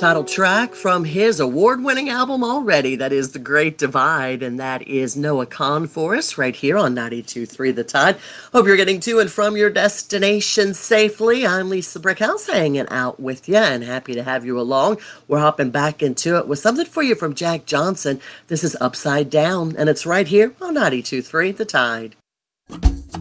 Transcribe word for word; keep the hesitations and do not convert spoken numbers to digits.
Title track from his award-winning album already, that is The Great Divide, and that is Noah Kahn for us right here on ninety-two point three The Tide. Hope you're getting to and from your destination safely. I'm Lisa Brickhouse hanging out with you and happy to have you along. We're hopping back into it with something for you from Jack Johnson. This is Upside Down, and it's right here on ninety-two point three The Tide.